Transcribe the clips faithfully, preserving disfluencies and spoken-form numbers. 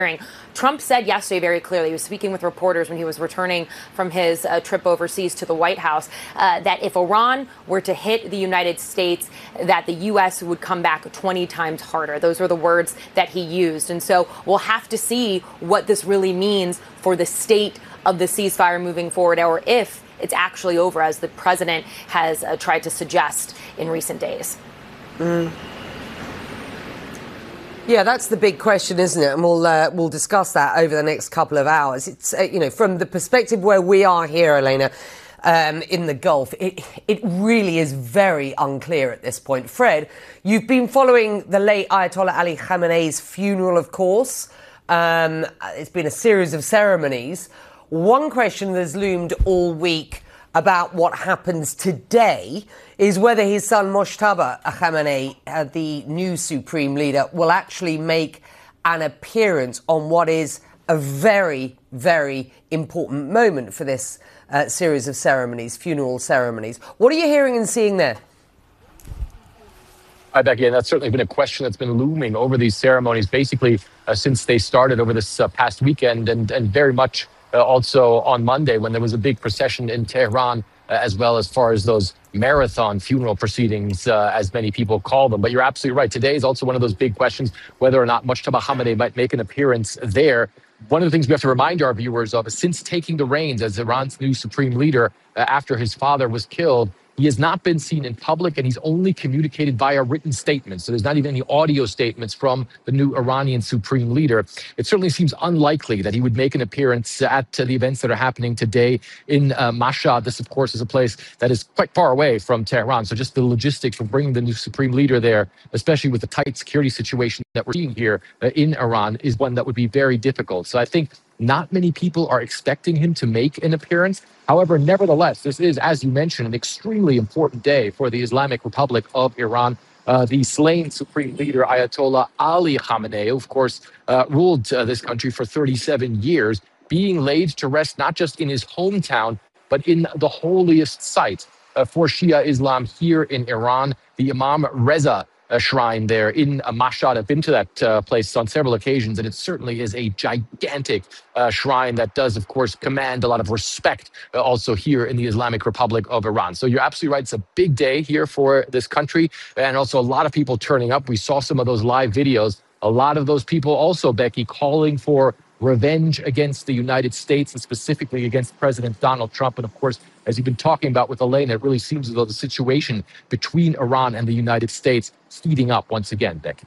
Trump said yesterday very clearly, he was speaking with reporters when he was returning from his uh, trip overseas to the White House, uh, that if Iran were to hit the United States, that the U S would come back twenty times harder. Those were the words that he used. And so we'll have to see what this really means for the state of the ceasefire moving forward, or if it's actually over, as the president has uh, tried to suggest in recent days. Mm. Yeah, that's the big question, isn't it? And we'll uh, we'll discuss that over the next couple of hours. It's uh, you know, from the perspective where we are here, Elena, um, in the Gulf, it it really is very unclear at this point. Fred, you've been following the late Ayatollah Ali Khamenei's funeral, of course. Um, it's been a series of ceremonies. One question that's loomed all week about what happens today is whether his son Mojtaba Khamenei, uh, the new supreme leader, will actually make an appearance on what is a very, very important moment for this uh, series of ceremonies, funeral ceremonies. What are you hearing and seeing there? Hi, Becky, and that's certainly been a question that's been looming over these ceremonies, basically uh, since they started over this uh, past weekend, and, and very much Uh, also on Monday, when there was a big procession in Tehran, uh, as well as far as those marathon funeral proceedings, uh, as many people call them. But you're absolutely right. Today is also one of those big questions, whether or not Mojtaba Khamenei might make an appearance there. One of the things we have to remind our viewers of is, since taking the reins as Iran's new supreme leader uh, after his father was killed, he has not been seen in public, and he's only communicated via written statements. So there's not even any audio statements from the new Iranian supreme leader. It certainly seems unlikely that he would make an appearance at uh, the events that are happening today in uh, Mashhad. This, of course, is a place that is quite far away from Tehran. So just the logistics for bringing the new supreme leader there, especially with the tight security situation that we're seeing here uh, in Iran, is one that would be very difficult. So I think not many people are expecting him to make an appearance. However, nevertheless, this is, as you mentioned, an extremely important day for the Islamic Republic of Iran. Uh, the slain supreme leader, Ayatollah Ali Khamenei, of course, uh, ruled uh, this country for thirty-seven years, being laid to rest not just in his hometown, but in the holiest site uh, for Shia Islam here in Iran, the Imam Reza a shrine there in uh, Mashhad. I've been to that uh, place on several occasions, and it certainly is a gigantic uh, shrine that does, of course, command a lot of respect uh, also here in the Islamic Republic of Iran. So you're absolutely right. It's a big day here for this country, and also a lot of people turning up. We saw some of those live videos. A lot of those people also, Becky, calling for revenge against the United States, and specifically against President Donald Trump. And of course, as you've been talking about with Elena, it really seems as though the situation between Iran and the United States is heating up once again, Becky.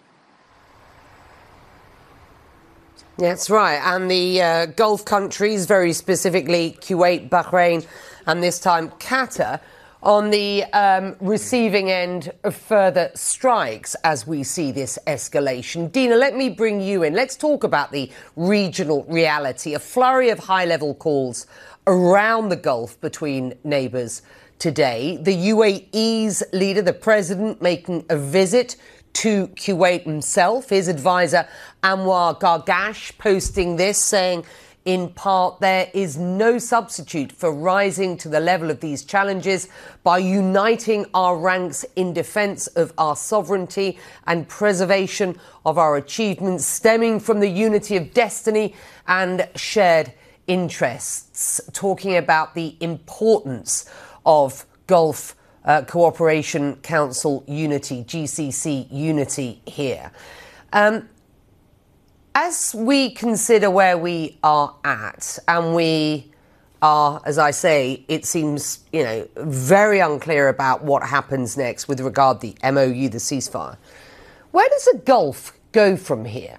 That's right. And the uh, Gulf countries, very specifically Kuwait, Bahrain, and this time Qatar, on the um, receiving end of further strikes as we see this escalation. Dina, let me bring you in. Let's talk about the regional reality. A flurry of high-level calls around the Gulf between neighbours today. The U A E's leader, the president, making a visit to Kuwait himself. His advisor, Anwar Gargash, posting this, saying, in part, there is no substitute for rising to the level of these challenges by uniting our ranks in defence of our sovereignty and preservation of our achievements stemming from the unity of destiny and shared interests. Talking about the importance of Gulf uh, Cooperation Council unity, G C C unity here. Um, As we consider where we are at, and we are, as I say, it seems, you know, very unclear about what happens next with regard to the M O U, the ceasefire. Where does the Gulf go from here?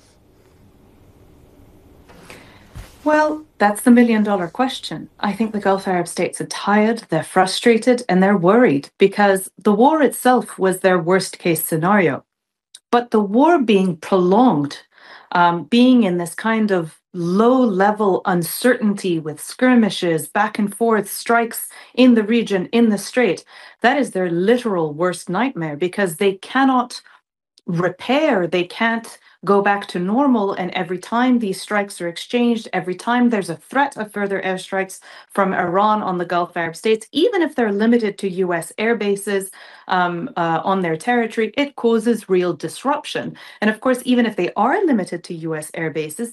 Well, that's the million dollar question. I think the Gulf Arab states are tired, they're frustrated, and they're worried, because the war itself was their worst case scenario. But the war being prolonged, Um, being in this kind of low-level uncertainty with skirmishes, back and forth, strikes in the region, in the strait, that is their literal worst nightmare, because they cannot repair, they can't go back to normal. And every time these strikes are exchanged, every time there's a threat of further airstrikes from Iran on the Gulf Arab states, even if they're limited to U S air bases um, uh, on their territory, it causes real disruption. And of course, even if they are limited to U S air bases,